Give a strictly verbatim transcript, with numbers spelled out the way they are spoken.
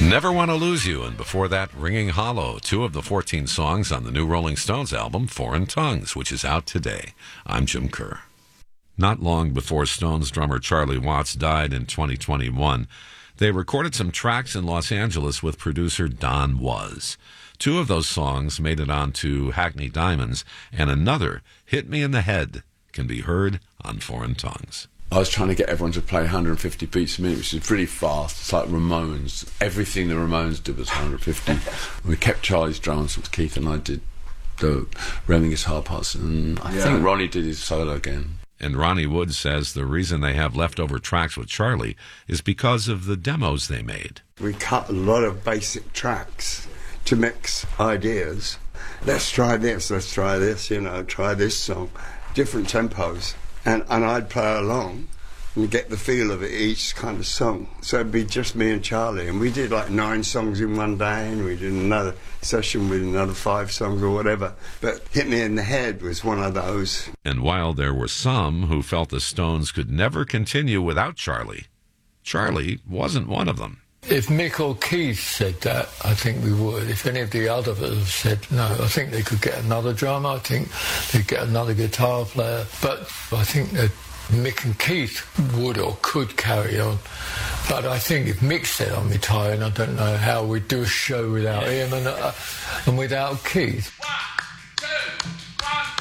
Never Want to Lose You, and before that, Ringing Hollow, two of the fourteen songs on the new Rolling Stones album, Foreign Tongues, which is out today. I'm Jim Kerr. Not long before Stones drummer Charlie Watts died in twenty twenty-one, they recorded some tracks in Los Angeles with producer Don Was. Two of those songs made it onto Hackney Diamonds, and another, Hit Me in the Head, can be heard on Foreign Tongues. I was trying to get everyone to play one hundred fifty beats a minute, which is pretty fast. It's like Ramones. Everything the Ramones did was one hundred fifty. We kept Charlie's drums, which Keith and I did the Remy guitar parts, and I yeah. think Ronnie did his solo again. And Ronnie Wood says the reason they have leftover tracks with Charlie is because of the demos they made. We cut a lot of basic tracks to mix ideas. Let's try this, let's try this, you know, try this song. Different tempos. And, and I'd play along and get the feel of it, each kind of song. So it'd be just me and Charlie. And we did like nine songs in one day, and we did another session with another five songs or whatever. But Hit Me in the Head was one of those. And while there were some who felt the Stones could never continue without Charlie, Charlie wasn't one of them. If Mick or Keith said that, I think we would. If any of the others said no, I think they could get another drummer. I think they'd get another guitar player. But I think that Mick and Keith would or could carry on. But I think if Mick said I'm retiring, I don't know how we'd do a show without him and, uh, and without Keith.